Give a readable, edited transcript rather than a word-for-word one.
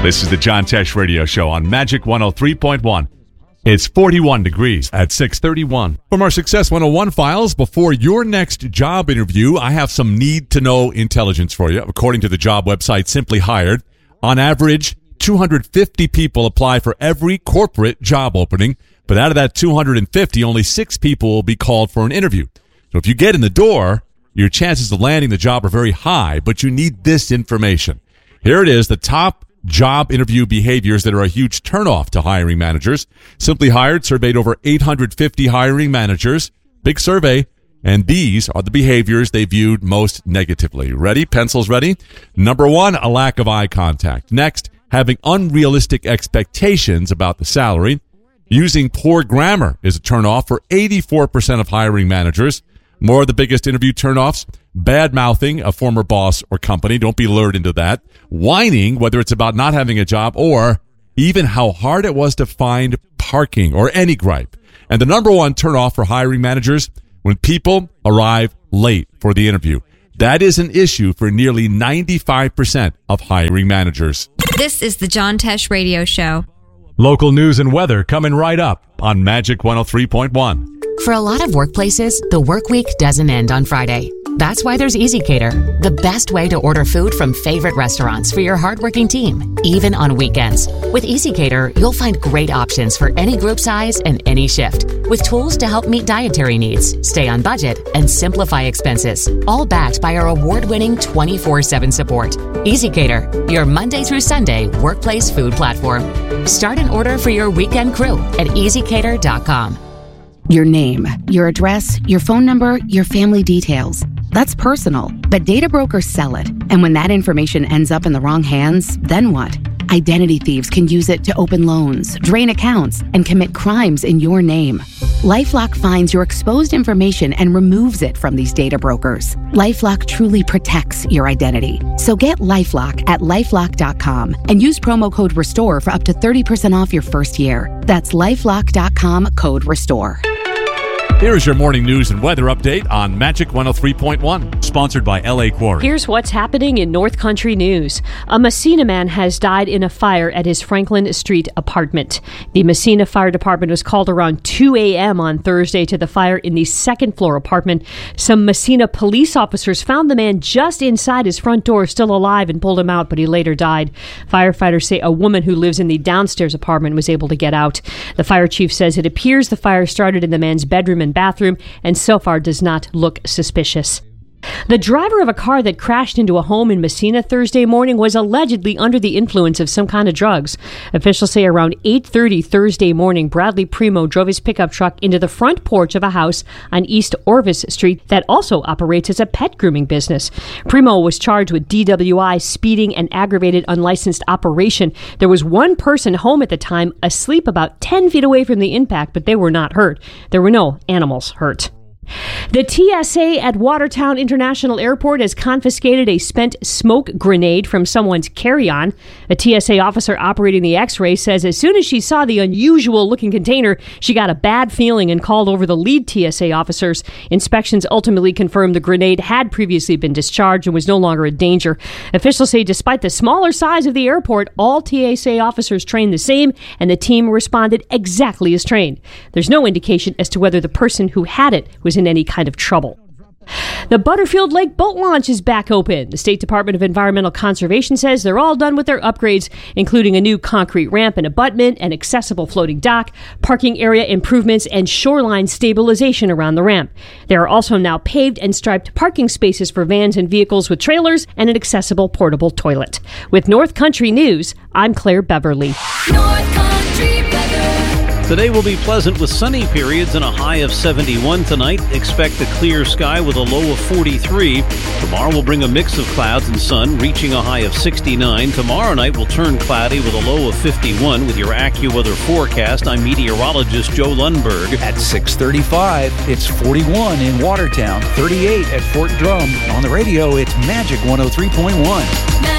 This is the John Tesh Radio Show on Magic 103.1. It's 41 degrees at 6:31. From our Success 101 files, before your next job interview, I have some need-to-know intelligence for you. According to the job website Simply Hired, on average, 250 people apply for every corporate job opening, but out of that 250, only 6 people will be called for an interview. So if you get in the door, your chances of landing the job are very high, but you need this information. Here it is, the top job interview behaviors that are a huge turnoff to hiring managers. Simply Hired surveyed over 850 hiring managers. Big survey. And these are the behaviors they viewed most negatively. Ready? Pencils ready? Number 1, a lack of eye contact. Next, having unrealistic expectations about the salary. Using poor grammar is a turnoff for 84% of hiring managers. More of the biggest interview turnoffs: bad-mouthing a former boss or company. Don't be lured into that. Whining, whether it's about not having a job or even how hard it was to find parking, or any gripe. And the number 1 turnoff for hiring managers: when people arrive late for the interview. That is an issue for nearly 95% of hiring managers. This is the John Tesh Radio Show. Local news and weather coming right up on Magic 103.1. For a lot of workplaces, the work week doesn't end on Friday. That's why there's EasyCater, the best way to order food from favorite restaurants for your hardworking team, even on weekends. With EasyCater, you'll find great options for any group size and any shift, with tools to help meet dietary needs, stay on budget, and simplify expenses, all backed by our award-winning 24/7 support. EasyCater, your Monday through Sunday workplace food platform. Start an order for your weekend crew at easycater.com. Your name, your address, your phone number, your family details. That's personal, but data brokers sell it. And when that information ends up in the wrong hands, then what? Identity thieves can use it to open loans, drain accounts, and commit crimes in your name. LifeLock finds your exposed information and removes it from these data brokers. LifeLock truly protects your identity. So get LifeLock at LifeLock.com and use promo code RESTORE for up to 30% off your first year. That's LifeLock.com, code RESTORE. Here is your morning news and weather update on Magic 103.1, sponsored by LA Quarry. Here's what's happening in North Country news. A Messina man has died in a fire at his Franklin Street apartment. The Messina Fire Department was called around 2 a.m. on Thursday to the fire in the second-floor apartment. Some Messina police officers found the man just inside his front door, still alive, and pulled him out, but he later died. Firefighters say a woman who lives in the downstairs apartment was able to get out. The fire chief says it appears the fire started in the man's bedroom and bathroom, and so far does not look suspicious. The driver of a car that crashed into a home in Messina Thursday morning was allegedly under the influence of some kind of drugs. Officials say around 8:30 Thursday morning, Bradley Primo drove his pickup truck into the front porch of a house on East Orvis Street that also operates as a pet grooming business. Primo was charged with DWI, speeding, and aggravated unlicensed operation. There was one person home at the time, asleep about 10 feet away from the impact, but they were not hurt. There were no animals hurt. The TSA at Watertown International Airport has confiscated a spent smoke grenade from someone's carry-on. A TSA officer operating the X-ray says as soon as she saw the unusual-looking container, she got a bad feeling and called over the lead TSA officers. Inspections ultimately confirmed the grenade had previously been discharged and was no longer a danger. Officials say despite the smaller size of the airport, all TSA officers trained the same, and the team responded exactly as trained. There's no indication as to whether the person who had it was in any kind of trouble. The Butterfield Lake boat launch is back open. The State Department of Environmental Conservation says they're all done with their upgrades, including a new concrete ramp and abutment, an accessible floating dock, parking area improvements, and shoreline stabilization around the ramp. There are also now paved and striped parking spaces for vans and vehicles with trailers and an accessible portable toilet. With North Country News, I'm Claire Beverly. North Country weather. Today will be pleasant with sunny periods and a high of 71 tonight. Expect a clear sky with a low of 43. Tomorrow will bring a mix of clouds and sun, reaching a high of 69. Tomorrow night will turn cloudy with a low of 51. With your AccuWeather forecast, I'm meteorologist Joe Lundberg. At 6:35, it's 41 in Watertown, 38 at Fort Drum. On the radio, it's Magic 103.1.